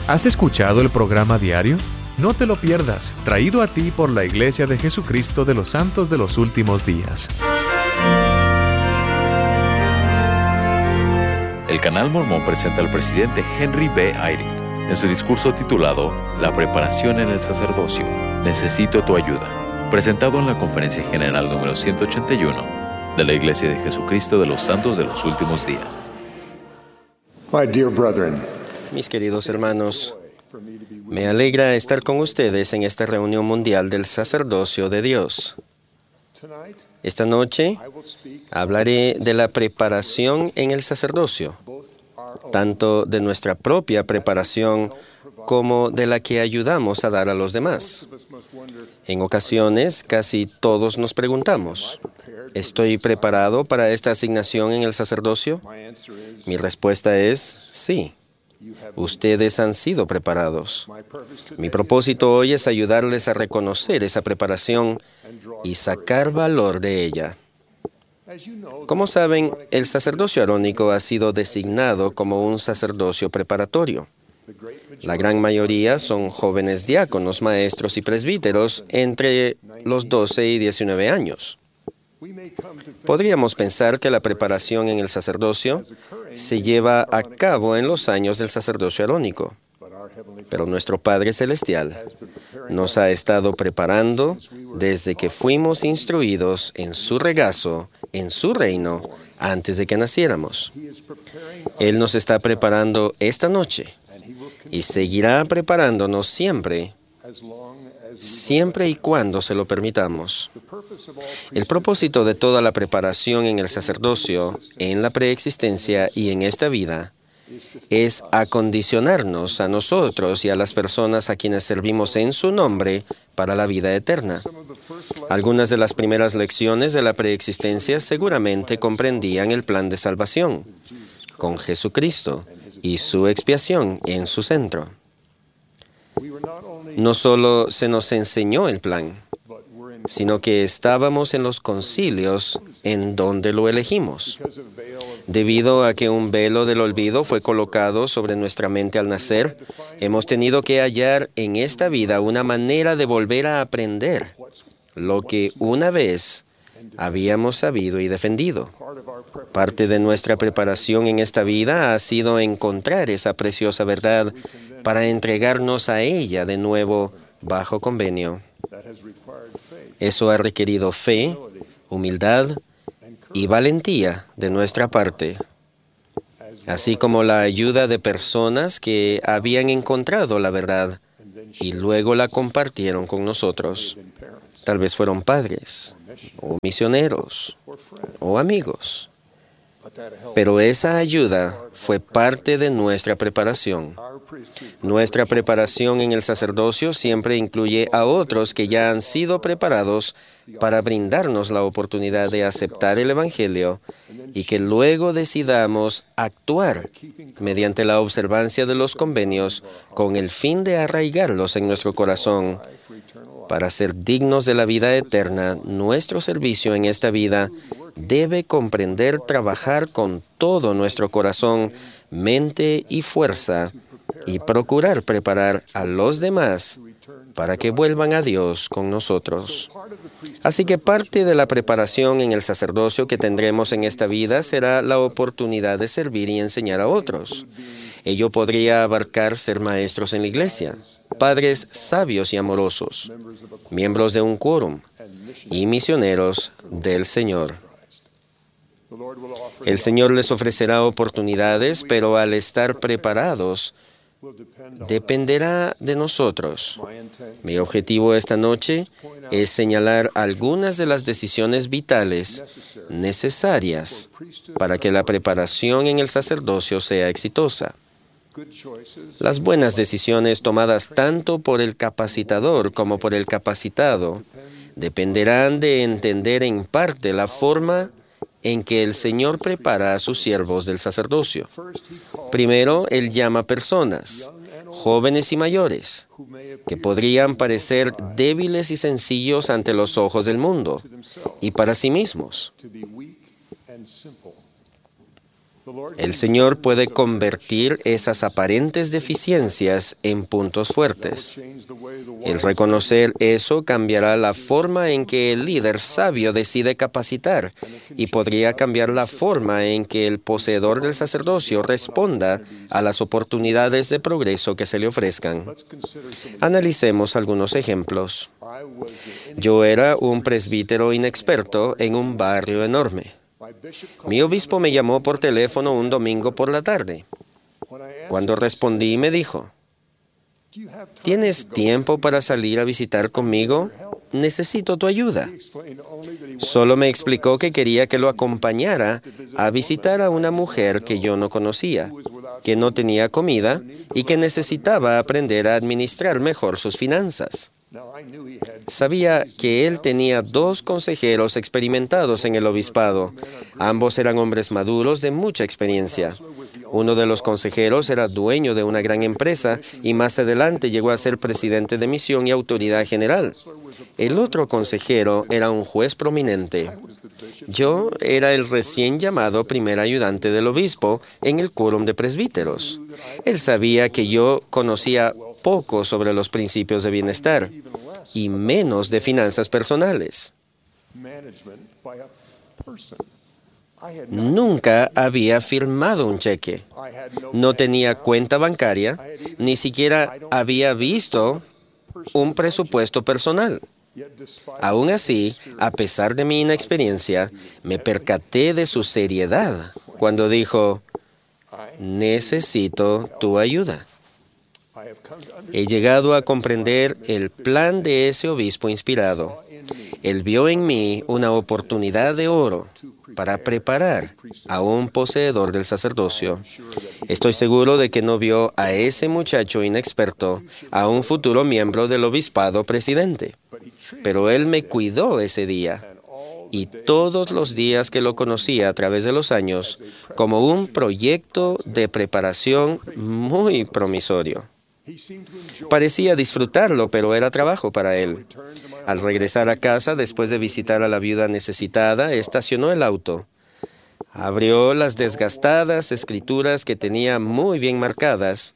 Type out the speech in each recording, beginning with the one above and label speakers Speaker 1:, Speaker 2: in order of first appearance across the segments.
Speaker 1: ¿Has escuchado el programa diario? No te lo pierdas, traído a ti por la Iglesia de Jesucristo de los Santos de los Últimos Días.
Speaker 2: El Canal Mormón presenta al presidente Henry B. Eyring en su discurso titulado La preparación en el sacerdocio. Necesito tu ayuda. Presentado en la Conferencia General número 181 de la Iglesia de Jesucristo de los Santos de los Últimos Días.
Speaker 3: My dear brethren,
Speaker 4: Mis queridos hermanos, me alegra estar con ustedes en esta reunión mundial del sacerdocio de Dios. Esta noche hablaré de la preparación en el sacerdocio, tanto de nuestra propia preparación como de la que ayudamos a dar a los demás. En ocasiones, casi todos nos preguntamos, ¿estoy preparado para esta asignación en el sacerdocio? Mi respuesta es sí. Ustedes han sido preparados. Mi propósito hoy es ayudarles a reconocer esa preparación y sacar valor de ella. Como saben, el sacerdocio arónico ha sido designado como un sacerdocio preparatorio. La gran mayoría son jóvenes diáconos, maestros y presbíteros entre los 12 y 19 años. Podríamos pensar que la preparación en el sacerdocio se lleva a cabo en los años del sacerdocio arónico, pero nuestro Padre Celestial nos ha estado preparando desde que fuimos instruidos en su regazo, en su reino, antes de que naciéramos. Él nos está preparando esta noche y seguirá preparándonos siempre y cuando se lo permitamos. El propósito de toda la preparación en el sacerdocio, en la preexistencia y en esta vida, es acondicionarnos a nosotros y a las personas a quienes servimos en su nombre para la vida eterna. Algunas de las primeras lecciones de la preexistencia seguramente comprendían el plan de salvación, con Jesucristo y su expiación en su centro. No solo se nos enseñó el plan, sino que estábamos en los concilios en donde lo elegimos. Debido a que un velo del olvido fue colocado sobre nuestra mente al nacer, hemos tenido que hallar en esta vida una manera de volver a aprender lo que una vez habíamos sabido y defendido. Parte de nuestra preparación en esta vida ha sido encontrar esa preciosa verdad para entregarnos a ella de nuevo bajo convenio. Eso ha requerido fe, humildad y valentía de nuestra parte, así como la ayuda de personas que habían encontrado la verdad y luego la compartieron con nosotros. Tal vez fueron padres, o misioneros, o amigos. Pero esa ayuda fue parte de nuestra preparación. Nuestra preparación en el sacerdocio siempre incluye a otros que ya han sido preparados para brindarnos la oportunidad de aceptar el Evangelio y que luego decidamos actuar mediante la observancia de los convenios con el fin de arraigarlos en nuestro corazón. Para ser dignos de la vida eterna, nuestro servicio en esta vida debe comprender trabajar con todo nuestro corazón, mente y fuerza y procurar preparar a los demás para que vuelvan a Dios con nosotros. Así que parte de la preparación en el sacerdocio que tendremos en esta vida será la oportunidad de servir y enseñar a otros. Ello podría abarcar ser maestros en la iglesia, padres sabios y amorosos, miembros de un quórum y misioneros del Señor. El Señor les ofrecerá oportunidades, pero al estar preparados, dependerá de nosotros. Mi objetivo esta noche es señalar algunas de las decisiones vitales necesarias para que la preparación en el sacerdocio sea exitosa. Las buenas decisiones tomadas tanto por el capacitador como por el capacitado dependerán de entender en parte la forma en que el Señor prepara a sus siervos del sacerdocio. Primero, Él llama personas, jóvenes y mayores, que podrían parecer débiles y sencillos ante los ojos del mundo y para sí mismos. El Señor puede convertir esas aparentes deficiencias en puntos fuertes. El reconocer eso cambiará la forma en que el líder sabio decide capacitar y podría cambiar la forma en que el poseedor del sacerdocio responda a las oportunidades de progreso que se le ofrezcan. Analicemos algunos ejemplos. Yo era un presbítero inexperto en un barrio enorme. Mi obispo me llamó por teléfono un domingo por la tarde. Cuando respondí, me dijo, ¿tienes tiempo para salir a visitar conmigo? Necesito tu ayuda. Solo me explicó que quería que lo acompañara a visitar a una mujer que yo no conocía, que no tenía comida y que necesitaba aprender a administrar mejor sus finanzas. Sabía que él tenía 2 consejeros experimentados en el obispado. Ambos eran hombres maduros de mucha experiencia. Uno de los consejeros era dueño de una gran empresa y más adelante llegó a ser presidente de misión y autoridad general. El otro consejero era un juez prominente. Yo era el recién llamado primer ayudante del obispo en el quórum de presbíteros. Él sabía que yo conocía poco sobre los principios de bienestar y menos de finanzas personales. Nunca había firmado un cheque. No tenía cuenta bancaria, ni siquiera había visto un presupuesto personal. Aún así, a pesar de mi inexperiencia, me percaté de su seriedad cuando dijo, necesito tu ayuda. He llegado a comprender el plan de ese obispo inspirado. Él vio en mí una oportunidad de oro para preparar a un poseedor del sacerdocio. Estoy seguro de que no vio a ese muchacho inexperto, a un futuro miembro del obispado presidente. Pero él me cuidó ese día y todos los días que lo conocía a través de los años como un proyecto de preparación muy promisorio. Parecía disfrutarlo, pero era trabajo para él. Al regresar a casa, después de visitar a la viuda necesitada, estacionó el auto. Abrió las desgastadas escrituras que tenía muy bien marcadas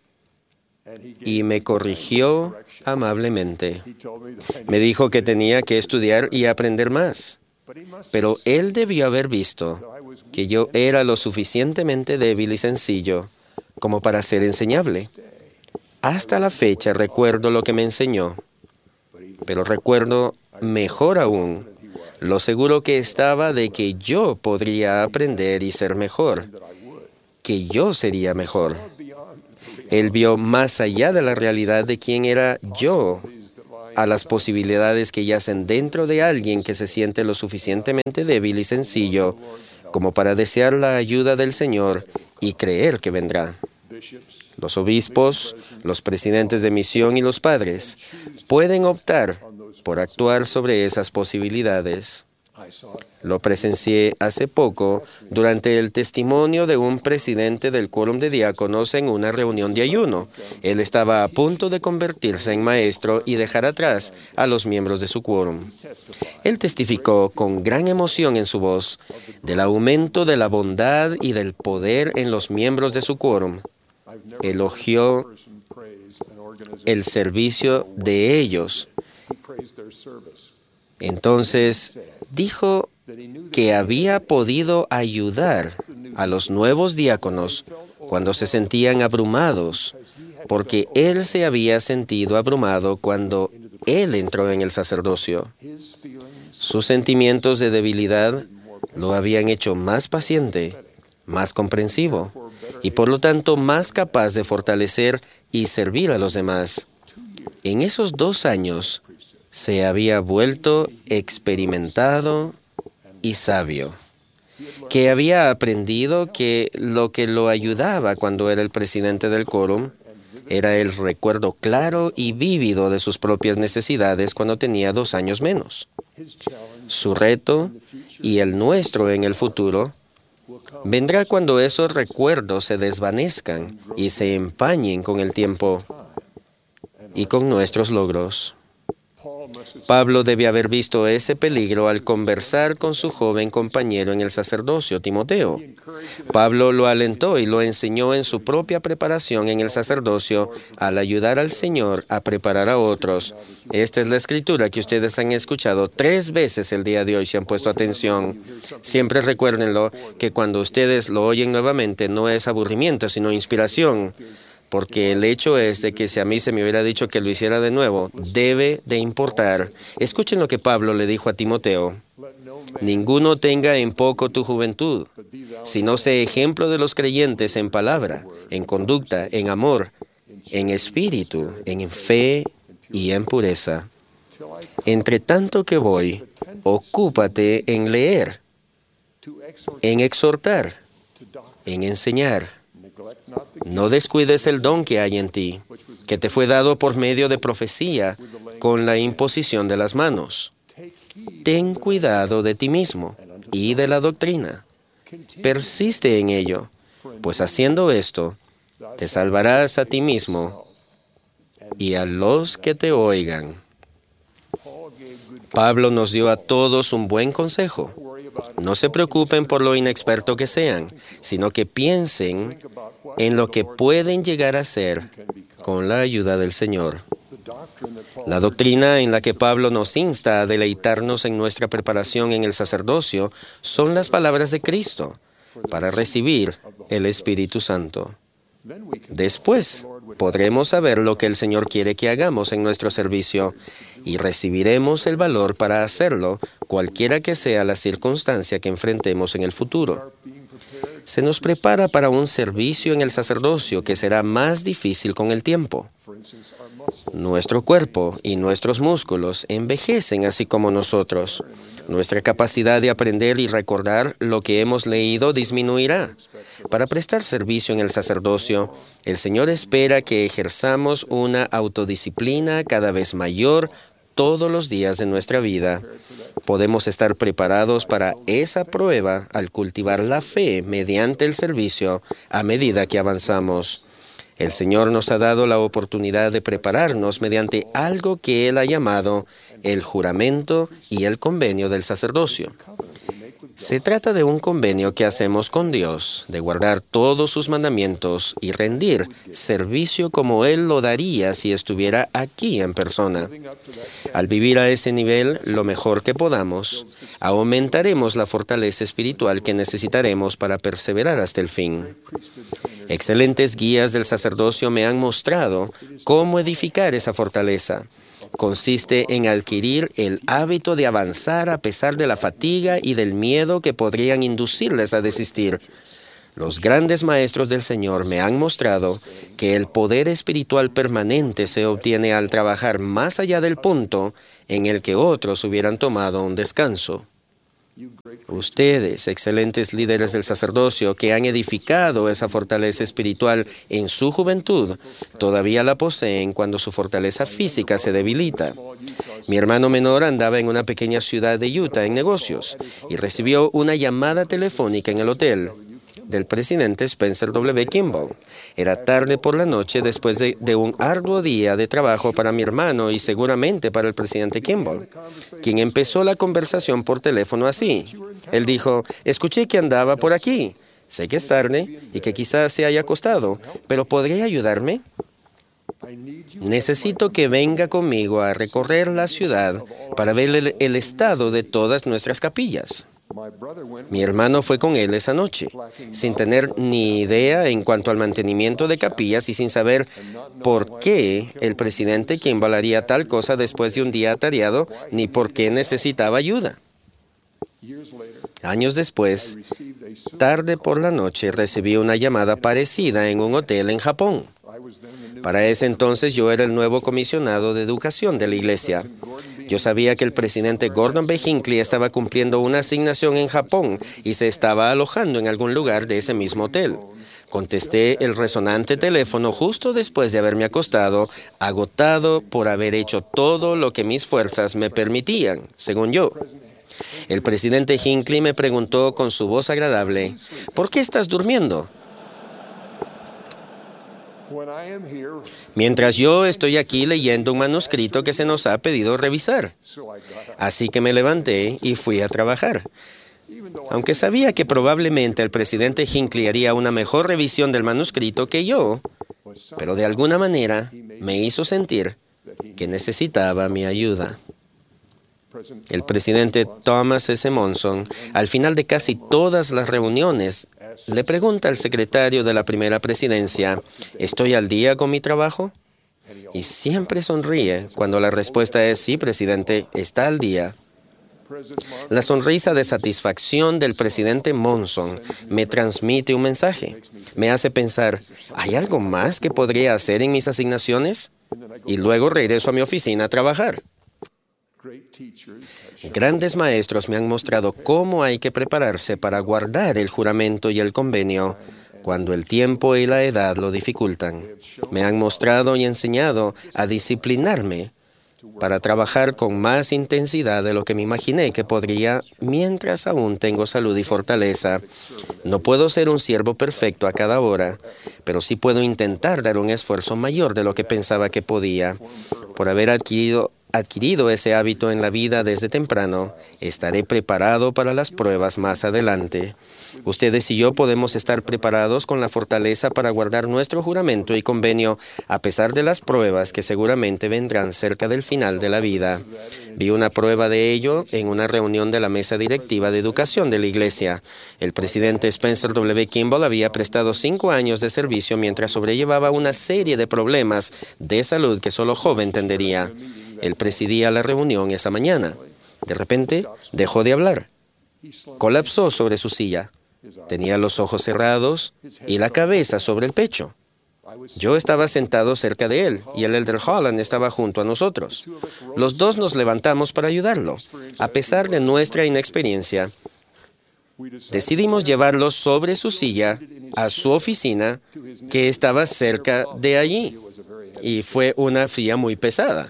Speaker 4: y me corrigió amablemente. Me dijo que tenía que estudiar y aprender más. Pero él debió haber visto que yo era lo suficientemente débil y sencillo como para ser enseñable. Hasta la fecha recuerdo lo que me enseñó, pero recuerdo mejor aún lo seguro que estaba de que yo podría aprender y ser mejor, que yo sería mejor. Él vio más allá de la realidad de quién era yo, a las posibilidades que yacen dentro de alguien que se siente lo suficientemente débil y sencillo como para desear la ayuda del Señor y creer que vendrá. Los obispos, los presidentes de misión y los padres pueden optar por actuar sobre esas posibilidades. Lo presencié hace poco durante el testimonio de un presidente del quórum de diáconos en una reunión de ayuno. Él estaba a punto de convertirse en maestro y dejar atrás a los miembros de su quórum. Él testificó con gran emoción en su voz del aumento de la bondad y del poder en los miembros de su quórum. Elogió el servicio de ellos. Entonces dijo que había podido ayudar a los nuevos diáconos cuando se sentían abrumados, porque él se había sentido abrumado cuando él entró en el sacerdocio. Sus sentimientos de debilidad lo habían hecho más paciente, más comprensivo y por lo tanto más capaz de fortalecer y servir a los demás. En esos 2 años se había vuelto experimentado y sabio, que había aprendido que lo que lo ayudaba cuando era el presidente del quórum era el recuerdo claro y vívido de sus propias necesidades cuando tenía 2 años menos. Su reto y el nuestro en el futuro vendrá cuando esos recuerdos se desvanezcan y se empañen con el tiempo y con nuestros logros. Pablo debe haber visto ese peligro al conversar con su joven compañero en el sacerdocio, Timoteo. Pablo lo alentó y lo enseñó en su propia preparación en el sacerdocio al ayudar al Señor a preparar a otros. Esta es la escritura que ustedes han escuchado 3 veces el día de hoy, si han puesto atención. Siempre recuérdenlo, que cuando ustedes lo oyen nuevamente no es aburrimiento, sino inspiración. Porque el hecho es de que si a mí se me hubiera dicho que lo hiciera de nuevo, debe de importar. Escuchen lo que Pablo le dijo a Timoteo. Ninguno tenga en poco tu juventud, sino sé ejemplo de los creyentes en palabra, en conducta, en amor, en espíritu, en fe y en pureza. Entre tanto que voy, ocúpate en leer, en exhortar, en enseñar. No descuides el don que hay en ti, que te fue dado por medio de profecía, con la imposición de las manos. Ten cuidado de ti mismo y de la doctrina. Persiste en ello, pues haciendo esto, te salvarás a ti mismo y a los que te oigan. Pablo nos dio a todos un buen consejo. No se preocupen por lo inexperto que sean, sino que piensen en lo que pueden llegar a ser con la ayuda del Señor. La doctrina en la que Pablo nos insta a deleitarnos en nuestra preparación en el sacerdocio son las palabras de Cristo para recibir el Espíritu Santo. Después podremos saber lo que el Señor quiere que hagamos en nuestro servicio y recibiremos el valor para hacerlo, cualquiera que sea la circunstancia que enfrentemos en el futuro. Se nos prepara para un servicio en el sacerdocio que será más difícil con el tiempo. Nuestro cuerpo y nuestros músculos envejecen así como nosotros. Nuestra capacidad de aprender y recordar lo que hemos leído disminuirá. Para prestar servicio en el sacerdocio, el Señor espera que ejerzamos una autodisciplina cada vez mayor todos los días de nuestra vida. Podemos estar preparados para esa prueba al cultivar la fe mediante el servicio a medida que avanzamos. El Señor nos ha dado la oportunidad de prepararnos mediante algo que Él ha llamado el juramento y el convenio del sacerdocio. Se trata de un convenio que hacemos con Dios, de guardar todos sus mandamientos y rendir servicio como Él lo daría si estuviera aquí en persona. Al vivir a ese nivel, lo mejor que podamos, aumentaremos la fortaleza espiritual que necesitaremos para perseverar hasta el fin. Excelentes guías del sacerdocio me han mostrado cómo edificar esa fortaleza. Consiste en adquirir el hábito de avanzar a pesar de la fatiga y del miedo que podrían inducirles a desistir. Los grandes maestros del Señor me han mostrado que el poder espiritual permanente se obtiene al trabajar más allá del punto en el que otros hubieran tomado un descanso. Ustedes, excelentes líderes del sacerdocio que han edificado esa fortaleza espiritual en su juventud, todavía la poseen cuando su fortaleza física se debilita. Mi hermano menor andaba en una pequeña ciudad de Utah en negocios y recibió una llamada telefónica en el hotel del presidente Spencer W. Kimball. Era tarde por la noche después de un arduo día de trabajo para mi hermano y seguramente para el presidente Kimball, quien empezó la conversación por teléfono así. Él dijo: escuché que andaba por aquí. Sé que es tarde y que quizás se haya acostado, pero ¿podría ayudarme? Necesito que venga conmigo a recorrer la ciudad para ver el estado de todas nuestras capillas. Mi hermano fue con él esa noche, sin tener ni idea en cuanto al mantenimiento de capillas y sin saber por qué el presidente Kimball haría tal cosa después de un día atareado, ni por qué necesitaba ayuda. Años después, tarde por la noche, recibí una llamada parecida en un hotel en Japón. Para ese entonces yo era el nuevo comisionado de educación de la iglesia. Yo sabía que el presidente Gordon B. Hinckley estaba cumpliendo una asignación en Japón y se estaba alojando en algún lugar de ese mismo hotel. Contesté el resonante teléfono justo después de haberme acostado, agotado por haber hecho todo lo que mis fuerzas me permitían, según yo. El presidente Hinckley me preguntó con su voz agradable: ¿por qué estás durmiendo? mientras yo estoy aquí leyendo un manuscrito que se nos ha pedido revisar. Así que me levanté y fui a trabajar. Aunque sabía que probablemente el presidente Hinckley haría una mejor revisión del manuscrito que yo, pero de alguna manera me hizo sentir que necesitaba mi ayuda. El presidente Thomas S. Monson, al final de casi todas las reuniones, le pregunta al secretario de la primera presidencia, ¿estoy al día con mi trabajo? Y siempre sonríe cuando la respuesta es, sí, presidente, está al día. La sonrisa de satisfacción del presidente Monson me transmite un mensaje. Me hace pensar, ¿hay algo más que podría hacer en mis asignaciones? Y luego regreso a mi oficina a trabajar. Grandes maestros me han mostrado cómo hay que prepararse para guardar el juramento y el convenio cuando el tiempo y la edad lo dificultan. Me han mostrado y enseñado a disciplinarme para trabajar con más intensidad de lo que me imaginé que podría mientras aún tengo salud y fortaleza. No puedo ser un siervo perfecto a cada hora, pero sí puedo intentar dar un esfuerzo mayor de lo que pensaba que podía. Por haber adquirido ese hábito en la vida desde temprano, estaré preparado para las pruebas más adelante. Ustedes y yo podemos estar preparados con la fortaleza para guardar nuestro juramento y convenio a pesar de las pruebas que seguramente vendrán cerca del final de la vida. Vi una prueba de ello en una reunión de la mesa directiva de educación de la iglesia. El presidente Spencer W. Kimball había prestado 5 años de servicio mientras sobrellevaba una serie de problemas de salud que solo Job entendería. Él presidía la reunión esa mañana. De repente, dejó de hablar. Colapsó sobre su silla. Tenía los ojos cerrados y la cabeza sobre el pecho. Yo estaba sentado cerca de él y el elder Holland estaba junto a nosotros. Los dos nos levantamos para ayudarlo. A pesar de nuestra inexperiencia, decidimos llevarlo sobre su silla a su oficina, que estaba cerca de allí. Y fue una silla muy pesada.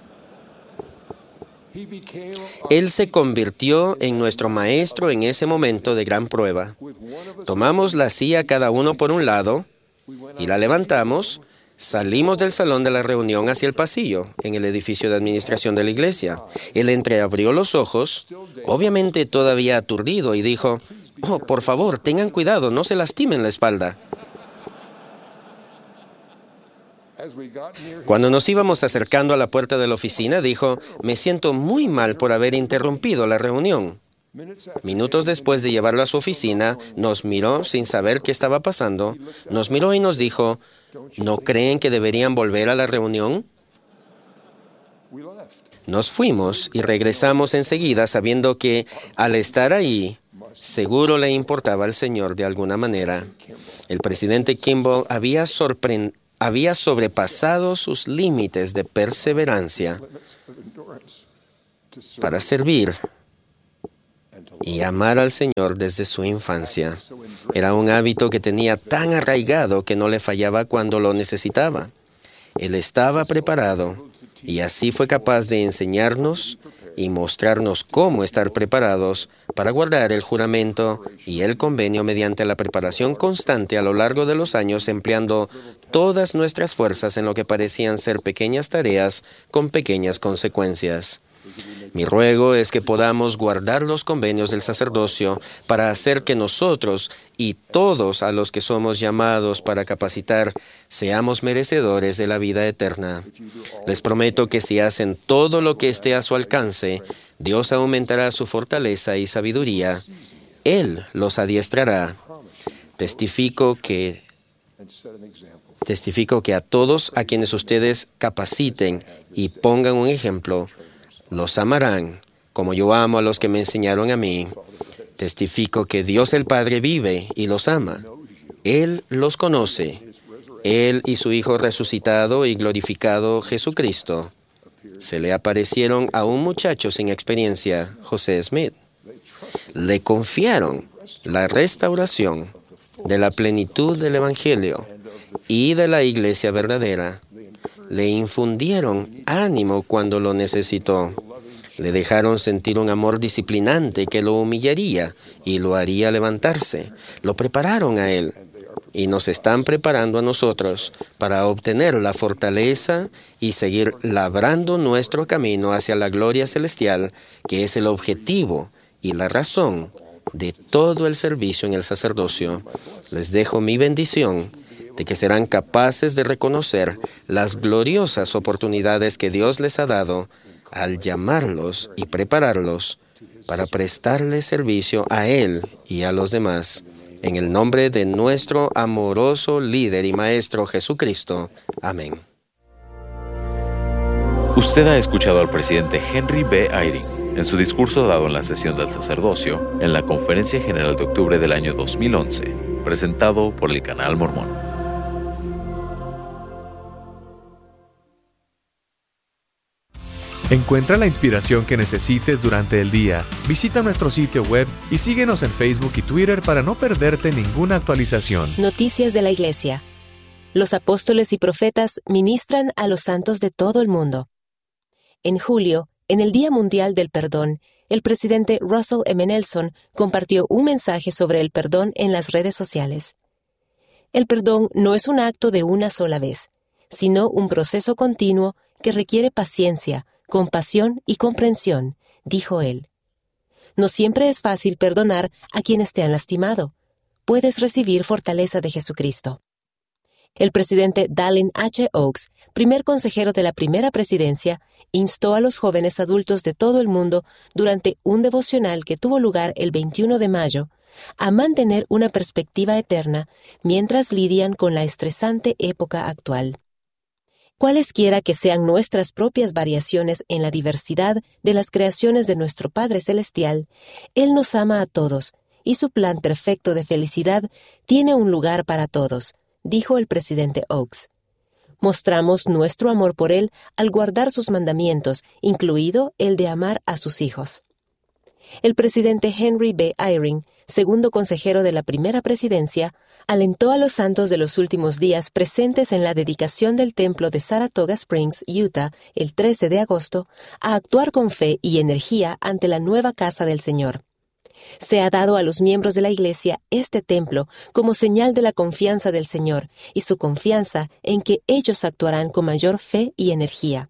Speaker 4: Él se convirtió en nuestro maestro en ese momento de gran prueba. Tomamos la silla cada uno por un lado y la levantamos. Salimos del salón de la reunión hacia el pasillo, en el edificio de administración de la iglesia. Él entreabrió los ojos, obviamente todavía aturdido, y dijo, «Oh, por favor, tengan cuidado, no se lastimen la espalda». Cuando nos íbamos acercando a la puerta de la oficina, dijo, «Me siento muy mal por haber interrumpido la reunión». Minutos después de llevarlo a su oficina, nos miró sin saber qué estaba pasando. Nos miró y nos dijo, «¿No creen que deberían volver a la reunión?». Nos fuimos y regresamos enseguida sabiendo que, al estar ahí, seguro le importaba al Señor de alguna manera. El presidente Kimball había sobrepasado sus límites de perseverancia para servir y amar al Señor desde su infancia. Era un hábito que tenía tan arraigado que no le fallaba cuando lo necesitaba. Él estaba preparado y así fue capaz de enseñarnos y mostrarnos cómo estar preparados para guardar el juramento y el convenio mediante la preparación constante a lo largo de los años, empleando todas nuestras fuerzas en lo que parecían ser pequeñas tareas con pequeñas consecuencias. Mi ruego es que podamos guardar los convenios del sacerdocio para hacer que nosotros y todos a los que somos llamados para capacitar seamos merecedores de la vida eterna. Les prometo que si hacen todo lo que esté a su alcance, Dios aumentará su fortaleza y sabiduría. Él los adiestrará. Testifico que a todos a quienes ustedes capaciten y pongan un ejemplo, los amarán, como yo amo a los que me enseñaron a mí. Testifico que Dios el Padre vive y los ama. Él los conoce. Él y su Hijo resucitado y glorificado Jesucristo se le aparecieron a un muchacho sin experiencia, José Smith. Le confiaron la restauración de la plenitud del Evangelio y de la iglesia verdadera. Le infundieron ánimo cuando lo necesitó. Le dejaron sentir un amor disciplinante que lo humillaría y lo haría levantarse. Lo prepararon a él y nos están preparando a nosotros para obtener la fortaleza y seguir labrando nuestro camino hacia la gloria celestial, que es el objetivo y la razón de todo el servicio en el sacerdocio. Les dejo mi bendición de que serán capaces de reconocer las gloriosas oportunidades que Dios les ha dado al llamarlos y prepararlos para prestarle servicio a Él y a los demás. En el nombre de nuestro amoroso líder y maestro Jesucristo. Amén.
Speaker 2: Usted ha escuchado al presidente Henry B. Eyring en su discurso dado en la sesión del sacerdocio en la Conferencia General de octubre del año 2011, presentado por el Canal Mormón.
Speaker 1: Encuentra la inspiración que necesites durante el día. Visita nuestro sitio web y síguenos en Facebook y Twitter para no perderte ninguna actualización.
Speaker 5: Noticias de la Iglesia. Los apóstoles y profetas ministran a los santos de todo el mundo. En julio, en el Día Mundial del Perdón, el presidente Russell M. Nelson compartió un mensaje sobre el perdón en las redes sociales. El perdón no es un acto de una sola vez, sino un proceso continuo que requiere paciencia, compasión y comprensión, dijo él. No siempre es fácil perdonar a quienes te han lastimado. Puedes recibir fortaleza de Jesucristo. El presidente Dallin H. Oaks, primer consejero de la primera presidencia, instó a los jóvenes adultos de todo el mundo durante un devocional que tuvo lugar el 21 de mayo a mantener una perspectiva eterna mientras lidian con la estresante época actual. Cualesquiera que sean nuestras propias variaciones en la diversidad de las creaciones de nuestro Padre Celestial, Él nos ama a todos, y su plan perfecto de felicidad tiene un lugar para todos, dijo el presidente Oaks. Mostramos nuestro amor por Él al guardar sus mandamientos, incluido el de amar a sus hijos. El presidente Henry B. Eyring, segundo consejero de la primera presidencia, alentó a los santos de los últimos días presentes en la dedicación del templo de Saratoga Springs, Utah, el 13 de agosto, a actuar con fe y energía ante la nueva casa del Señor. Se ha dado a los miembros de la Iglesia este templo como señal de la confianza del Señor y su confianza en que ellos actuarán con mayor fe y energía.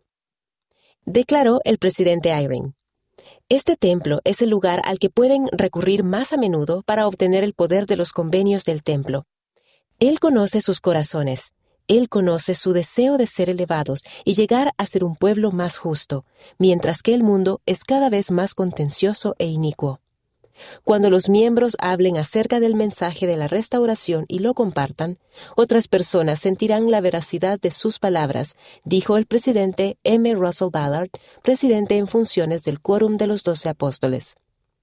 Speaker 5: Declaró el presidente Eyring. Este templo es el lugar al que pueden recurrir más a menudo para obtener el poder de los convenios del templo. Él conoce sus corazones. Él conoce su deseo de ser elevados y llegar a ser un pueblo más justo, mientras que el mundo es cada vez más contencioso e inicuo. Cuando los miembros hablen acerca del mensaje de la restauración y lo compartan, otras personas sentirán la veracidad de sus palabras, dijo el presidente M. Russell Ballard, presidente en funciones del Quórum de los 12 Apóstoles.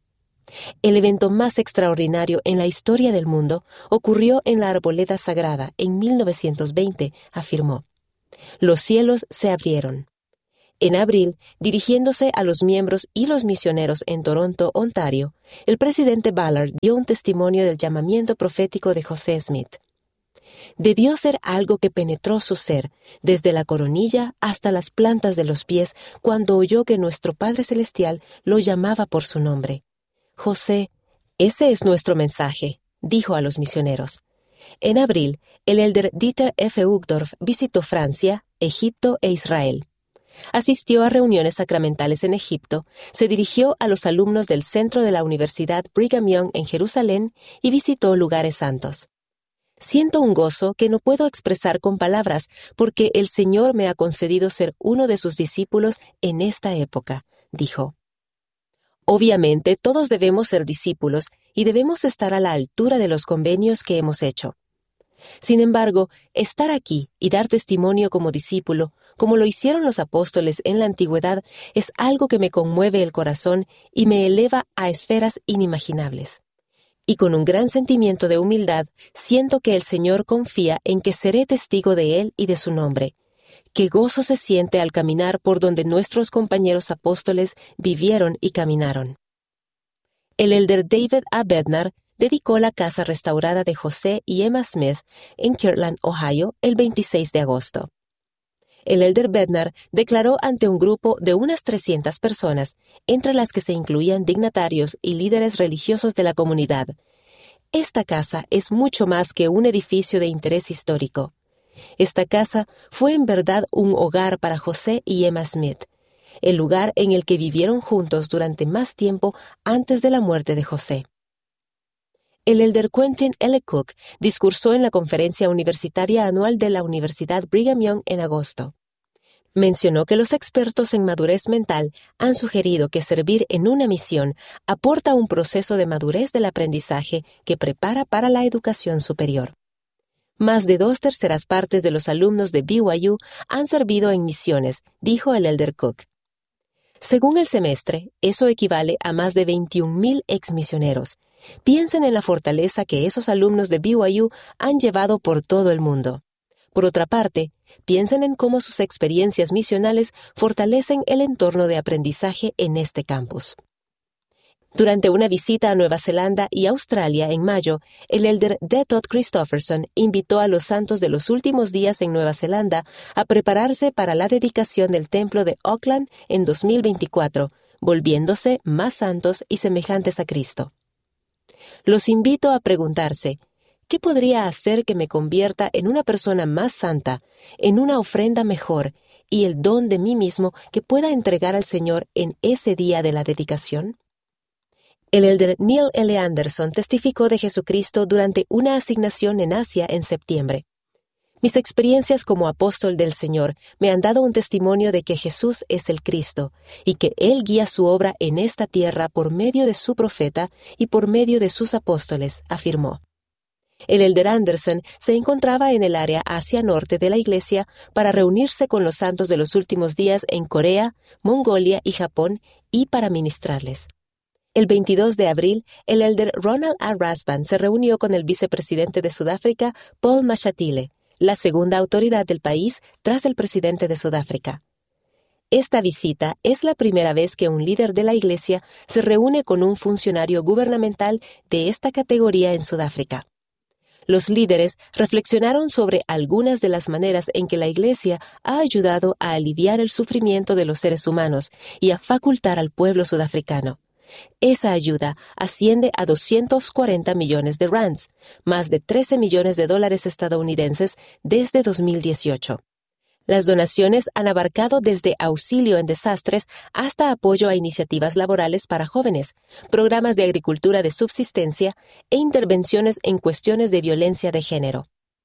Speaker 5: El evento más extraordinario en la historia del mundo ocurrió en la Arboleda Sagrada en 1920, afirmó. Los cielos se abrieron. En abril, dirigiéndose a los miembros y los misioneros en Toronto, Ontario, el presidente Ballard dio un testimonio del llamamiento profético de José Smith. Debió ser algo que penetró su ser, desde la coronilla hasta las plantas de los pies, cuando oyó que nuestro Padre Celestial lo llamaba por su nombre. José, ese es nuestro mensaje, dijo a los misioneros. En abril, el elder Dieter F. Uchtdorf visitó Francia, Egipto e Israel. Asistió a reuniones sacramentales en Egipto, se dirigió a los alumnos del centro de la Universidad Brigham Young en Jerusalén y visitó lugares santos. Siento un gozo que no puedo expresar con palabras porque el Señor me ha concedido ser uno de sus discípulos en esta época, dijo. Obviamente, todos debemos ser discípulos y debemos estar a la altura de los convenios que hemos hecho. Sin embargo, estar aquí y dar testimonio como discípulo, como lo hicieron los apóstoles en la antigüedad, es algo que me conmueve el corazón y me eleva a esferas inimaginables. Y con un gran sentimiento de humildad, siento que el Señor confía en que seré testigo de Él y de su nombre. Qué gozo se siente al caminar por donde nuestros compañeros apóstoles vivieron y caminaron. El elder David A. Bednar dedicó la casa restaurada de José y Emma Smith en Kirtland, Ohio, el 26 de agosto. El elder Bednar declaró ante un grupo de unas 300 personas, entre las que se incluían dignatarios y líderes religiosos de la comunidad: Esta casa es mucho más que un edificio de interés histórico. Esta casa fue en verdad un hogar para José y Emma Smith, el lugar en el que vivieron juntos durante más tiempo antes de la muerte de José. El elder Quentin L. Cook discursó en la conferencia universitaria anual de la Universidad Brigham Young en agosto. Mencionó que los expertos en madurez mental han sugerido que servir en una misión aporta un proceso de madurez del aprendizaje que prepara para la educación superior. Más de 2/3 partes de los alumnos de BYU han servido en misiones, dijo el elder Cook. Según el semestre, eso equivale a más de 21,000 exmisioneros. Piensen en la fortaleza que esos alumnos de BYU han llevado por todo el mundo. Por otra parte, piensen en cómo sus experiencias misionales fortalecen el entorno de aprendizaje en este campus. Durante una visita a Nueva Zelanda y Australia en mayo, el elder D. Todd Christofferson invitó a los santos de los últimos días en Nueva Zelanda a prepararse para la dedicación del templo de Auckland en 2024, volviéndose más santos y semejantes a Cristo. Los invito a preguntarse, ¿qué podría hacer que me convierta en una persona más santa, en una ofrenda mejor y el don de mí mismo que pueda entregar al Señor en ese día de la dedicación? El elder Neil L. Anderson testificó de Jesucristo durante una asignación en Asia en septiembre. Mis experiencias como apóstol del Señor me han dado un testimonio de que Jesús es el Cristo y que Él guía su obra en esta tierra por medio de su profeta y por medio de sus apóstoles, afirmó. El elder Anderson se encontraba en el área Asia Norte de la Iglesia para reunirse con los santos de los últimos días en Corea, Mongolia y Japón y para ministrarles. El 22 de abril, el elder Ronald A. Rasband se reunió con el vicepresidente de Sudáfrica, Paul Mashatile, la segunda autoridad del país tras el presidente de Sudáfrica. Esta visita es la primera vez que un líder de la Iglesia se reúne con un funcionario gubernamental de esta categoría en Sudáfrica. Los líderes reflexionaron sobre algunas de las maneras en que la Iglesia ha ayudado a aliviar el sufrimiento de los seres humanos y a facultar al pueblo sudafricano. Esa ayuda asciende a 240 millones de rands, más de $13 millones estadounidenses desde 2018. Las donaciones han abarcado desde auxilio en desastres hasta apoyo a iniciativas laborales para jóvenes, programas de agricultura de subsistencia e intervenciones en cuestiones de violencia de género.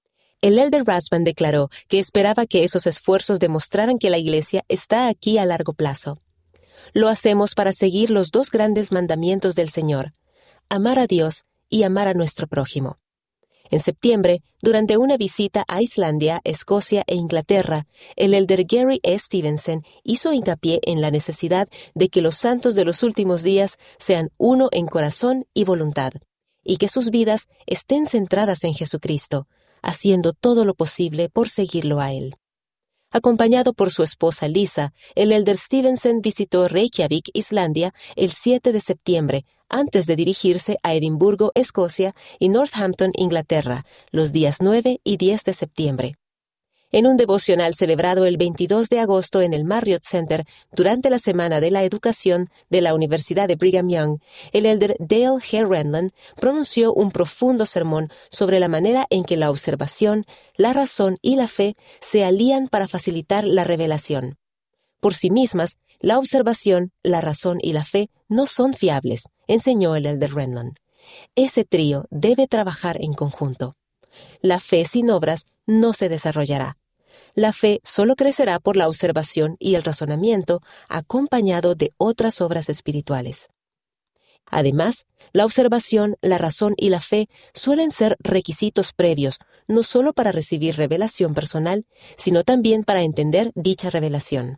Speaker 5: El elder Rasband declaró que esperaba que esos esfuerzos demostraran que la Iglesia está aquí a largo plazo. Lo hacemos para seguir los 2 grandes mandamientos del Señor, amar a Dios y amar a nuestro prójimo. En septiembre, durante una visita a Islandia, Escocia e Inglaterra, el elder Gary E. Stevenson hizo hincapié en la necesidad de que los santos de los últimos días sean uno en corazón y voluntad, y que sus vidas estén centradas en Jesucristo, haciendo todo lo posible por seguirlo a Él. Acompañado por su esposa Lisa, el elder Stevenson visitó Reykjavik, Islandia, el 7 de septiembre, antes de dirigirse a Edimburgo, Escocia, y Northampton, Inglaterra, los días 9 y 10 de septiembre. En un devocional celebrado el 22 de agosto en el Marriott Center durante la Semana de la Educación de la Universidad de Brigham Young, el elder Dale G. Renlund pronunció un profundo sermón sobre la manera en que la observación, la razón y la fe se alían para facilitar la revelación. Por sí mismas, la observación, la razón y la fe no son fiables, enseñó el elder Renlund. Ese trío debe trabajar en conjunto. La fe sin obras no se desarrollará. La fe solo crecerá por la observación y el razonamiento, acompañado de otras obras espirituales. Además, la observación, la razón y la fe suelen ser requisitos previos, no solo para recibir revelación personal, sino también para entender dicha revelación.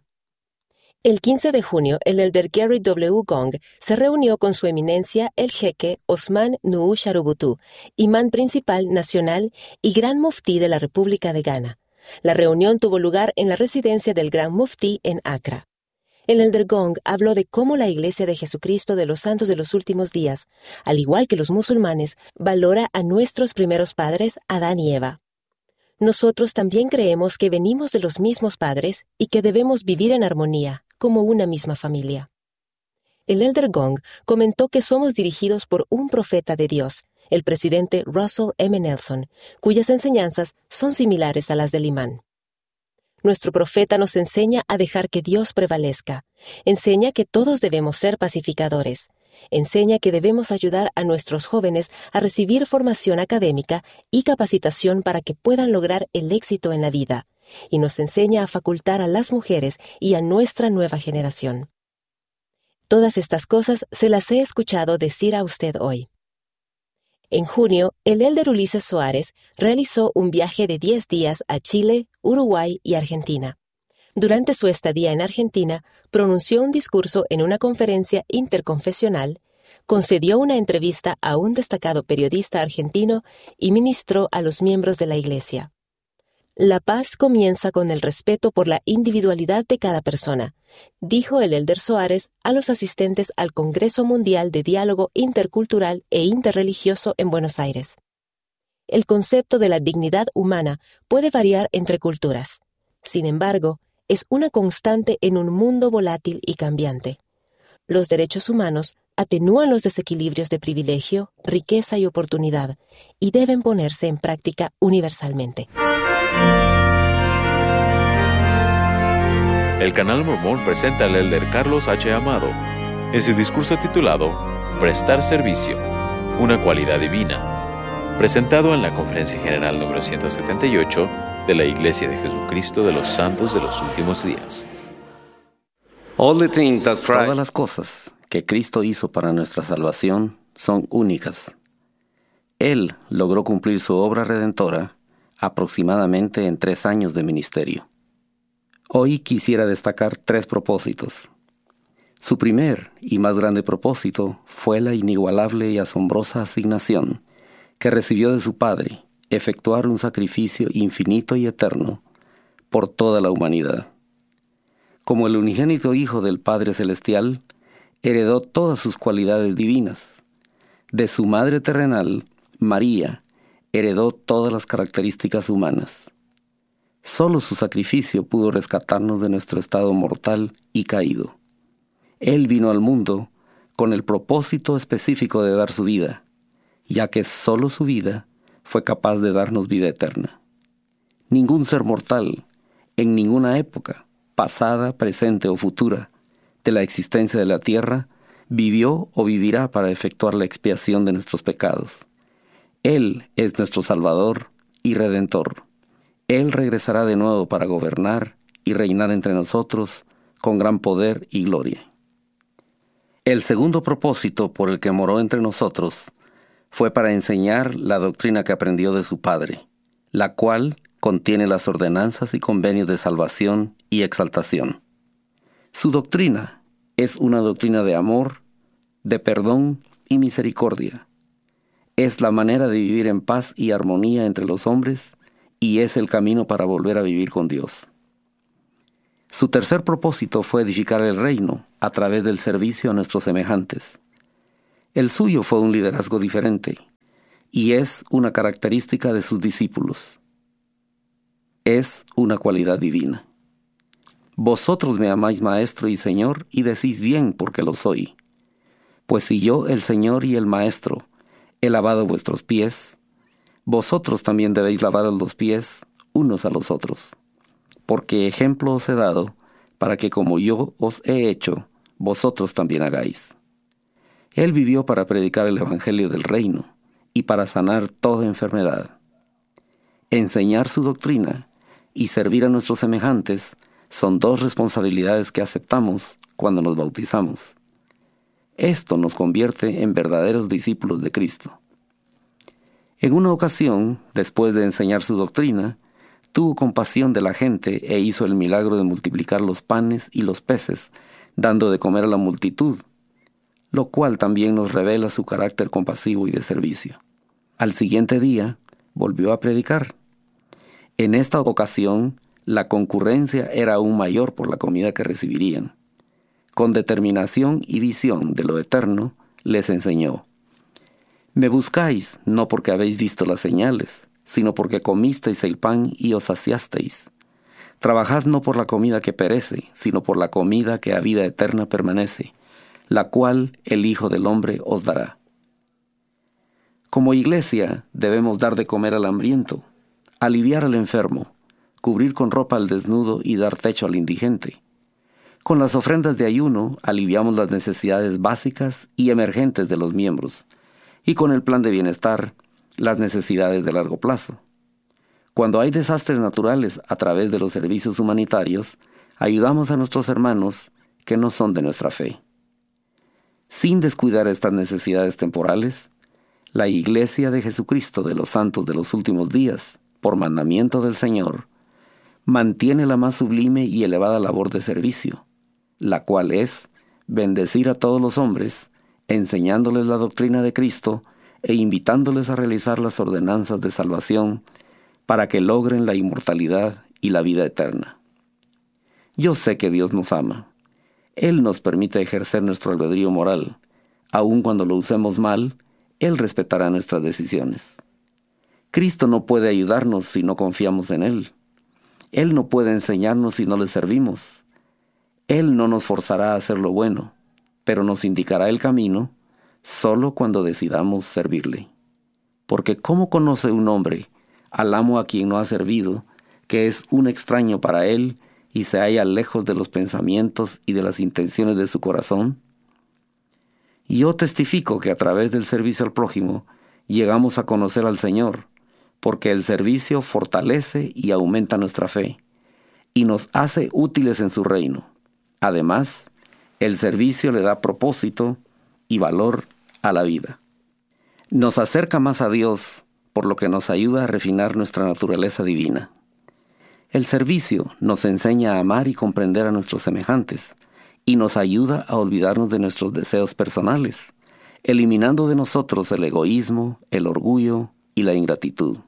Speaker 5: El 15 de junio, el elder Gary W. Gong se reunió con su eminencia el jeque Osman Nuhu Sharubutu, imán principal nacional y gran muftí de la República de Ghana. La reunión tuvo lugar en la residencia del Gran Muftí en Accra. El elder Gong habló de cómo la Iglesia de Jesucristo de los Santos de los Últimos Días, al igual que los musulmanes, valora a nuestros primeros padres, Adán y Eva. Nosotros también creemos que venimos de los mismos padres y que debemos vivir en armonía, como una misma familia. El elder Gong comentó que somos dirigidos por un profeta de Dios, el presidente Russell M. Nelson, cuyas enseñanzas son similares a las del imán. Nuestro profeta nos enseña a dejar que Dios prevalezca. Enseña que todos debemos ser pacificadores. Enseña que debemos ayudar a nuestros jóvenes a recibir formación académica y capacitación para que puedan lograr el éxito en la vida. Y nos enseña a facultar a las mujeres y a nuestra nueva generación. Todas estas cosas se las he escuchado decir a usted hoy. En junio, el elder Ulises Soares realizó un viaje de 10 días a Chile, Uruguay y Argentina. Durante su estadía en Argentina, pronunció un discurso en una conferencia interconfesional, concedió una entrevista a un destacado periodista argentino y ministró a los miembros de la Iglesia. La paz comienza con el respeto por la individualidad de cada persona, dijo el elder Soares a los asistentes al Congreso Mundial de Diálogo Intercultural e Interreligioso en Buenos Aires. El concepto de la dignidad humana puede variar entre culturas. Sin embargo, es una constante en un mundo volátil y cambiante. Los derechos humanos atenúan los desequilibrios de privilegio, riqueza y oportunidad, y deben ponerse en práctica universalmente.
Speaker 2: El Canal Mormón presenta al elder Carlos H. Amado en su discurso titulado Prestar Servicio, una cualidad divina, presentado en la Conferencia General número 178 de la Iglesia de Jesucristo de los Santos de los Últimos Días.
Speaker 6: Todas las cosas que Cristo hizo para nuestra salvación son únicas. Él logró cumplir su obra redentora aproximadamente en 3 años de ministerio. Hoy quisiera destacar 3 propósitos. Su primer y más grande propósito fue la inigualable y asombrosa asignación que recibió de su Padre, efectuar un sacrificio infinito y eterno por toda la humanidad. Como el unigénito Hijo del Padre Celestial, heredó todas sus cualidades divinas. De su madre terrenal, María, heredó todas las características humanas. Solo su sacrificio pudo rescatarnos de nuestro estado mortal y caído. Él vino al mundo con el propósito específico de dar su vida, ya que solo su vida fue capaz de darnos vida eterna. Ningún ser mortal, en ninguna época, pasada, presente o futura, de la existencia de la tierra, vivió o vivirá para efectuar la expiación de nuestros pecados. Él es nuestro Salvador y Redentor. Él regresará de nuevo para gobernar y reinar entre nosotros con gran poder y gloria. El segundo propósito por el que moró entre nosotros fue para enseñar la doctrina que aprendió de su Padre, la cual contiene las ordenanzas y convenios de salvación y exaltación. Su doctrina es una doctrina de amor, de perdón y misericordia. Es la manera de vivir en paz y armonía entre los hombres y es el camino para volver a vivir con Dios. Su tercer propósito fue edificar el reino a través del servicio a nuestros semejantes. El suyo fue un liderazgo diferente y es una característica de sus discípulos. Es una cualidad divina. Vosotros me amáis, Maestro y Señor, y decís bien porque lo soy. Pues si yo, el Señor y el Maestro, he lavado vuestros pies, vosotros también debéis lavaros los pies unos a los otros. Porque ejemplo os he dado, para que como yo os he hecho, vosotros también hagáis. Él vivió para predicar el Evangelio del Reino y para sanar toda enfermedad. Enseñar su doctrina y servir a nuestros semejantes son 2 responsabilidades que aceptamos cuando nos bautizamos. Esto nos convierte en verdaderos discípulos de Cristo. En una ocasión, después de enseñar su doctrina, tuvo compasión de la gente e hizo el milagro de multiplicar los panes y los peces, dando de comer a la multitud, lo cual también nos revela su carácter compasivo y de servicio. Al siguiente día, volvió a predicar. En esta ocasión, la concurrencia era aún mayor por la comida que recibirían. Con determinación y visión de lo eterno, les enseñó: Me buscáis no porque habéis visto las señales, sino porque comisteis el pan y os saciasteis. Trabajad no por la comida que perece, sino por la comida que a vida eterna permanece, la cual el Hijo del Hombre os dará. Como iglesia debemos dar de comer al hambriento, aliviar al enfermo, cubrir con ropa al desnudo y dar techo al indigente. Con las ofrendas de ayuno aliviamos las necesidades básicas y emergentes de los miembros, y con el plan de bienestar, las necesidades de largo plazo. Cuando hay desastres naturales a través de los servicios humanitarios, ayudamos a nuestros hermanos que no son de nuestra fe. Sin descuidar estas necesidades temporales, la Iglesia de Jesucristo de los Santos de los Últimos Días, por mandamiento del Señor, mantiene la más sublime y elevada labor de servicio, la cual es bendecir a todos los hombres, enseñándoles la doctrina de Cristo e invitándoles a realizar las ordenanzas de salvación para que logren la inmortalidad y la vida eterna. Yo sé que Dios nos ama. Él nos permite ejercer nuestro albedrío moral. Aun cuando lo usemos mal, Él respetará nuestras decisiones. Cristo no puede ayudarnos si no confiamos en Él. Él no puede enseñarnos si no le servimos. Él no nos forzará a hacer lo bueno, pero nos indicará el camino solo cuando decidamos servirle. Porque ¿cómo conoce un hombre al amo a quien no ha servido, que es un extraño para él y se halla lejos de los pensamientos y de las intenciones de su corazón? Yo testifico que a través del servicio al prójimo llegamos a conocer al Señor, porque el servicio fortalece y aumenta nuestra fe y nos hace útiles en su reino. Además, el servicio le da propósito y valor a la vida. Nos acerca más a Dios, por lo que nos ayuda a refinar nuestra naturaleza divina. El servicio nos enseña a amar y comprender a nuestros semejantes y nos ayuda a olvidarnos de nuestros deseos personales, eliminando de nosotros el egoísmo, el orgullo y la ingratitud.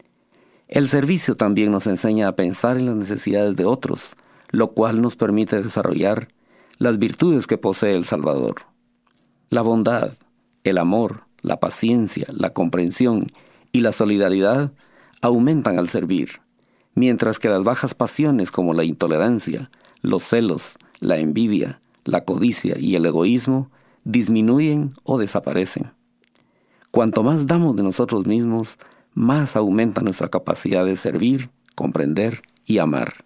Speaker 6: El servicio también nos enseña a pensar en las necesidades de otros, lo cual nos permite desarrollar las virtudes que posee el Salvador. La bondad, el amor, la paciencia, la comprensión y la solidaridad aumentan al servir, mientras que las bajas pasiones como la intolerancia, los celos, la envidia, la codicia y el egoísmo disminuyen o desaparecen. Cuanto más damos de nosotros mismos, más aumenta nuestra capacidad de servir, comprender y amar.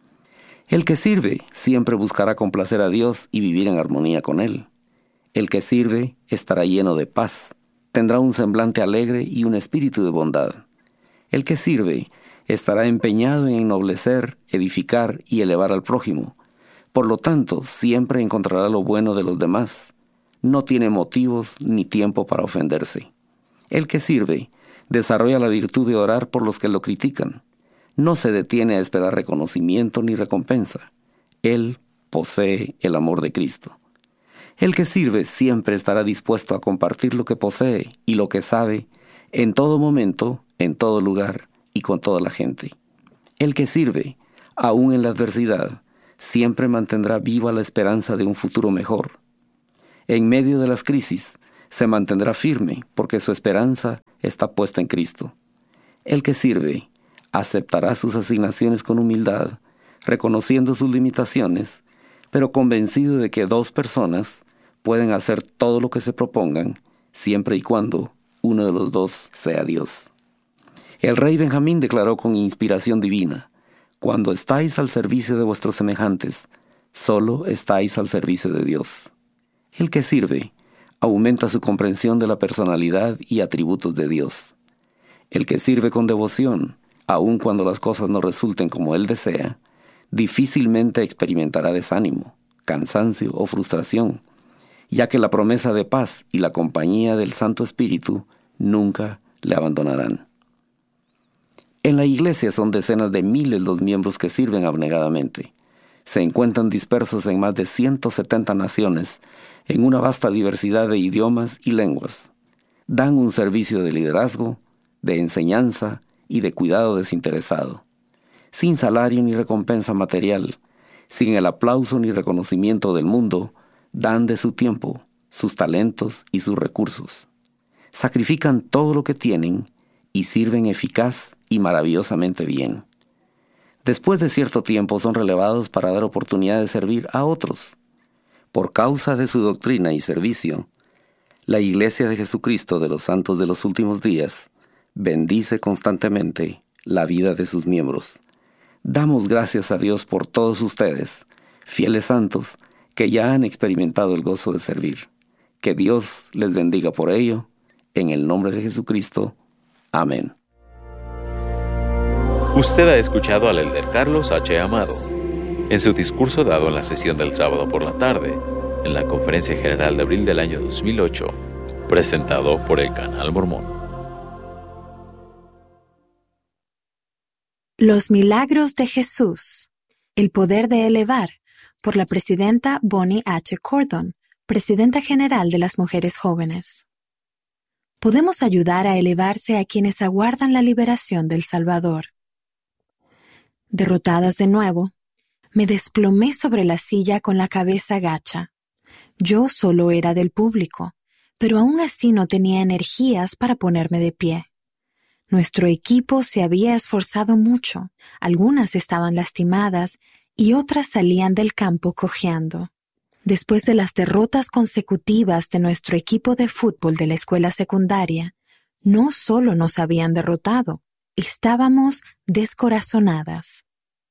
Speaker 6: El que sirve siempre buscará complacer a Dios y vivir en armonía con Él. El que sirve estará lleno de paz, tendrá un semblante alegre y un espíritu de bondad. El que sirve estará empeñado en ennoblecer, edificar y elevar al prójimo. Por lo tanto, siempre encontrará lo bueno de los demás. No tiene motivos ni tiempo para ofenderse. El que sirve desarrolla la virtud de orar por los que lo critican. No se detiene a esperar reconocimiento ni recompensa. Él posee el amor de Cristo. El que sirve siempre estará dispuesto a compartir lo que posee y lo que sabe en todo momento, en todo lugar y con toda la gente. El que sirve, aun en la adversidad, siempre mantendrá viva la esperanza de un futuro mejor. En medio de las crisis, se mantendrá firme porque su esperanza está puesta en Cristo. El que sirve aceptará sus asignaciones con humildad, reconociendo sus limitaciones, pero convencido de que dos personas pueden hacer todo lo que se propongan, siempre y cuando uno de los dos sea Dios. El rey Benjamín declaró con inspiración divina: cuando estáis al servicio de vuestros semejantes, solo estáis al servicio de Dios. El que sirve aumenta su comprensión de la personalidad y atributos de Dios. El que sirve con devoción, aun cuando las cosas no resulten como él desea, difícilmente experimentará desánimo, cansancio o frustración, ya que la promesa de paz y la compañía del Santo Espíritu nunca le abandonarán. En la iglesia son decenas de miles los miembros que sirven abnegadamente. Se encuentran dispersos en más de 170 naciones, en una vasta diversidad de idiomas y lenguas. Dan un servicio de liderazgo, de enseñanza y de cuidado desinteresado, sin salario ni recompensa material, sin el aplauso ni reconocimiento del mundo. Dan de su tiempo, sus talentos y sus recursos. Sacrifican todo lo que tienen y sirven eficaz y maravillosamente bien. Después de cierto tiempo son relevados para dar oportunidad de servir a otros. Por causa de su doctrina y servicio, La Iglesia de Jesucristo de los Santos de los Últimos Días bendice constantemente la vida de sus miembros. Damos gracias a Dios por todos ustedes, fieles santos, que ya han experimentado el gozo de servir. Que Dios les bendiga por ello, en el nombre de Jesucristo. Amén.
Speaker 2: Usted ha escuchado al elder Carlos H. Amado en su discurso dado en la sesión del sábado por la tarde, en la Conferencia General de abril del año 2008, presentado por el Canal Mormón.
Speaker 7: Los milagros de Jesús. El poder de elevar, por la presidenta Bonnie H. Cordon, presidenta general de las Mujeres Jóvenes. Podemos ayudar a elevarse a quienes aguardan la liberación del Salvador. Derrotadas de nuevo, me desplomé sobre la silla con la cabeza gacha. Yo solo era del público, pero aún así no tenía energías para ponerme de pie. Nuestro equipo se había esforzado mucho, algunas estaban lastimadas y otras salían del campo cojeando. Después de las derrotas consecutivas de nuestro equipo de fútbol de la escuela secundaria, no solo nos habían derrotado, estábamos descorazonadas.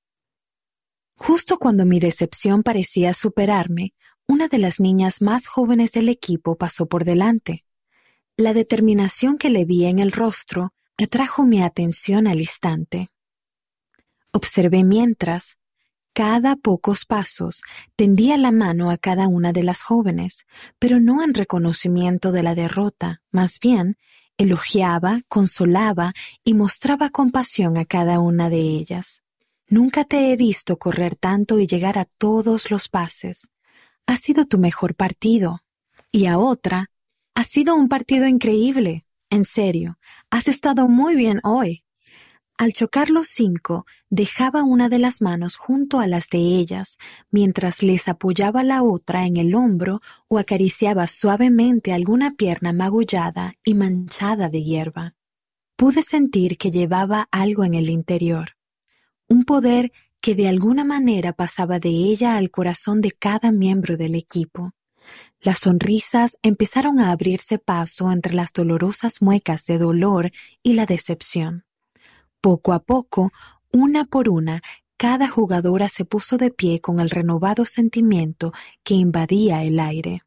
Speaker 7: Justo cuando mi decepción parecía superarme, una de las niñas más jóvenes del equipo pasó por delante. La determinación que le vi en el rostro atrajo mi atención al instante. Observé mientras, cada pocos pasos, tendía la mano a cada una de las jóvenes, pero no en reconocimiento de la derrota, más bien, elogiaba, consolaba y mostraba compasión a cada una de ellas. Nunca te he visto correr tanto y llegar a todos los pases. Ha sido tu mejor partido. Y a otra, ha sido un partido increíble. En serio, has estado muy bien hoy. Al chocar los 5, dejaba una de las manos junto a las de ellas, mientras les apoyaba la otra en el hombro o acariciaba suavemente alguna pierna magullada y manchada de hierba. Pude sentir que llevaba algo en el interior, un poder que de alguna manera pasaba de ella al corazón de cada miembro del equipo. Las sonrisas empezaron a abrirse paso entre las dolorosas muecas de dolor y la decepción. Poco a poco, una por una, cada jugadora se puso de pie con el renovado sentimiento que invadía el aire.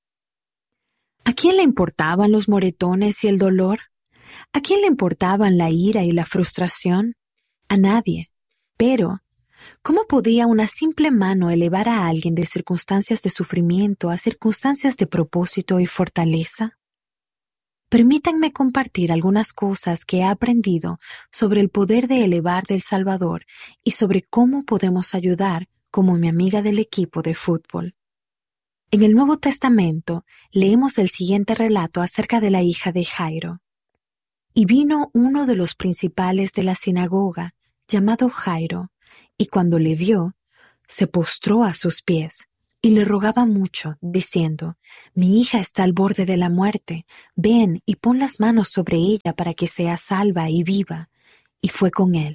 Speaker 7: ¿A quién le importaban los moretones y el dolor? ¿A quién le importaban la ira y la frustración? A nadie. Pero, ¿cómo podía una simple mano elevar a alguien de circunstancias de sufrimiento a circunstancias de propósito y fortaleza? Permítanme compartir algunas cosas que he aprendido sobre el poder de elevar del Salvador y sobre cómo podemos ayudar como mi amiga del equipo de fútbol. En el Nuevo Testamento leemos el siguiente relato acerca de la hija de Jairo. Y vino uno de los principales de la sinagoga, llamado Jairo, y cuando le vio, se postró a sus pies y le rogaba mucho, diciendo: «Mi hija está al borde de la muerte, ven y pon las manos sobre ella para que sea salva y viva». Y fue con él.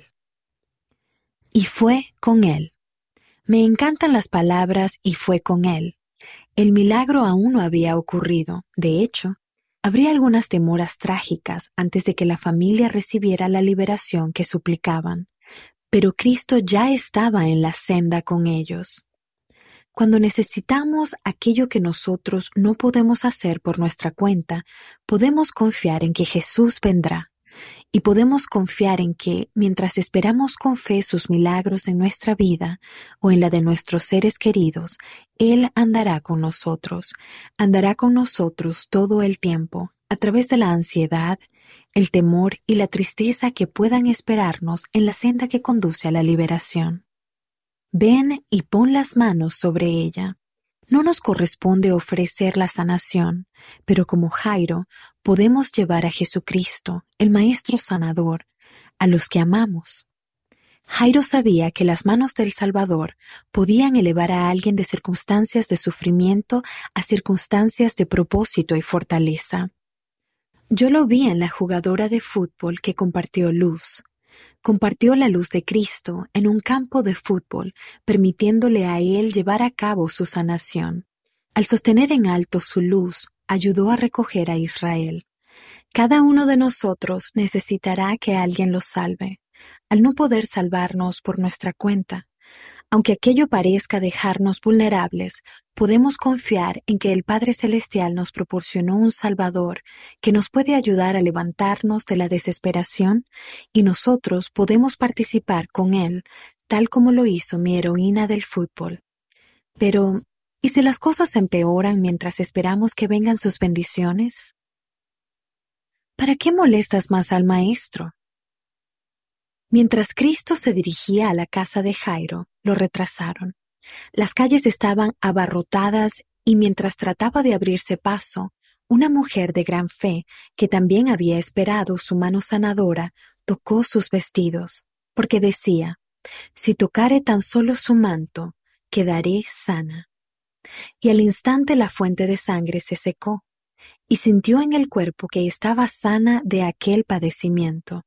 Speaker 7: Y fue con él. Me encantan las palabras «y fue con él». El milagro aún no había ocurrido. De hecho, habría algunas demoras trágicas antes de que la familia recibiera la liberación que suplicaban. Pero Cristo ya estaba en la senda con ellos. Cuando necesitamos aquello que nosotros no podemos hacer por nuestra cuenta, podemos confiar en que Jesús vendrá. Y podemos confiar en que, mientras esperamos con fe sus milagros en nuestra vida o en la de nuestros seres queridos, Él andará con nosotros todo el tiempo, a través de la ansiedad, el temor y la tristeza que puedan esperarnos en la senda que conduce a la liberación. Ven y pon las manos sobre ella. No nos corresponde ofrecer la sanación, pero como Jairo, podemos llevar a Jesucristo, el Maestro Sanador, a los que amamos. Jairo sabía que las manos del Salvador podían elevar a alguien de circunstancias de sufrimiento a circunstancias de propósito y fortaleza. Yo lo vi en la jugadora de fútbol que compartió luz. Compartió la luz de Cristo en un campo de fútbol, permitiéndole a Él llevar a cabo su sanación. Al sostener en alto su luz, ayudó a recoger a Israel. Cada uno de nosotros necesitará que alguien los salve, al no poder salvarnos por nuestra cuenta. Aunque aquello parezca dejarnos vulnerables, podemos confiar en que el Padre Celestial nos proporcionó un Salvador que nos puede ayudar a levantarnos de la desesperación y nosotros podemos participar con Él, tal como lo hizo mi heroína del fútbol. Pero, ¿y si las cosas empeoran mientras esperamos que vengan sus bendiciones? ¿Para qué molestas más al Maestro? Mientras Cristo se dirigía a la casa de Jairo, lo retrasaron. Las calles estaban abarrotadas y mientras trataba de abrirse paso, una mujer de gran fe, que también había esperado su mano sanadora, tocó sus vestidos, porque decía, «Si tocare tan solo su manto, quedaré sana». Y al instante la fuente de sangre se secó, y sintió en el cuerpo que estaba sana de aquel padecimiento.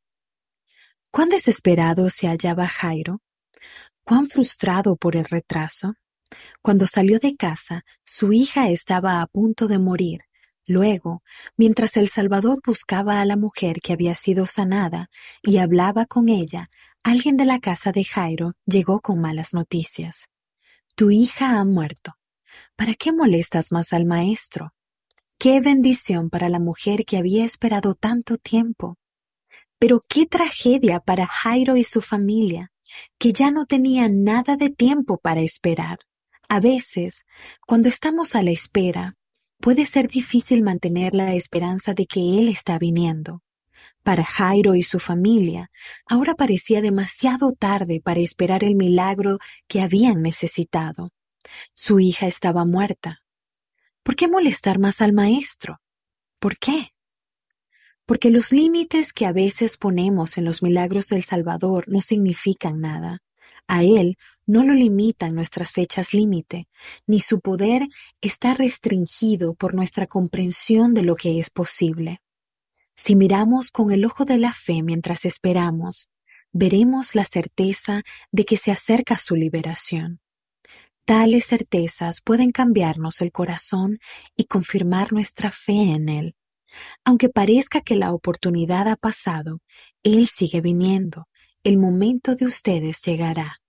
Speaker 7: ¿Cuán desesperado se hallaba Jairo? ¿Cuán frustrado por el retraso? Cuando salió de casa, su hija estaba a punto de morir. Luego, mientras el Salvador buscaba a la mujer que había sido sanada y hablaba con ella, alguien de la casa de Jairo llegó con malas noticias. Tu hija ha muerto. ¿Para qué molestas más al Maestro? ¡Qué bendición para la mujer que había esperado tanto tiempo! Pero qué tragedia para Jairo y su familia, que ya no tenían nada de tiempo para esperar. A veces, cuando estamos a la espera, puede ser difícil mantener la esperanza de que Él está viniendo. Para Jairo y su familia, ahora parecía demasiado tarde para esperar el milagro que habían necesitado. Su hija estaba muerta. ¿Por qué molestar más al Maestro? ¿Por qué? Porque los límites que a veces ponemos en los milagros del Salvador no significan nada. A Él no lo limitan nuestras fechas límite, ni su poder está restringido por nuestra comprensión de lo que es posible. Si miramos con el ojo de la fe mientras esperamos, veremos la certeza de que se acerca su liberación. Tales certezas pueden cambiarnos el corazón y confirmar nuestra fe en Él. Aunque parezca que la oportunidad ha pasado, Él sigue viniendo. El momento de ustedes llegará.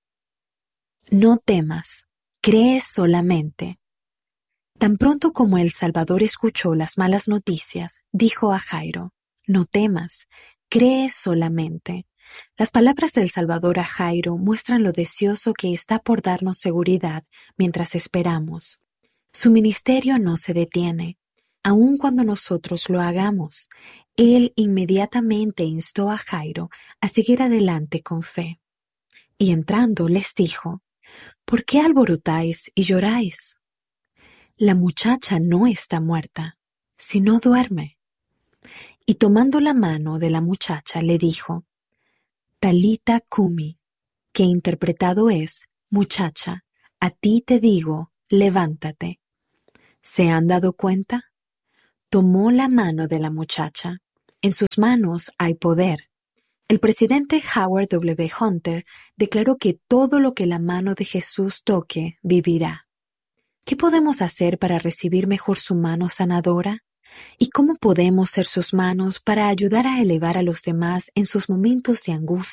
Speaker 7: No temas, cree solamente. Tan pronto como el Salvador escuchó las malas noticias, dijo a Jairo, no temas, cree solamente. Las palabras del Salvador a Jairo muestran lo deseoso que está por darnos seguridad mientras esperamos. Su ministerio no se detiene. Aun cuando nosotros lo hagamos, Él inmediatamente instó a Jairo a seguir adelante con fe. Y entrando les dijo, ¿por qué alborotáis y lloráis? La muchacha no está muerta, sino duerme. Y tomando la mano de la muchacha le dijo, Talita Kumi, que interpretado es, muchacha, a ti te digo, levántate. ¿Se han dado cuenta? Tomó la mano de la muchacha. En sus manos hay poder. El presidente Howard W. Hunter declaró que todo lo que la mano de Jesús toque, vivirá. ¿Qué podemos hacer para recibir mejor su mano sanadora? ¿Y cómo podemos ser sus manos para ayudar a elevar a los demás en sus momentos de angustia?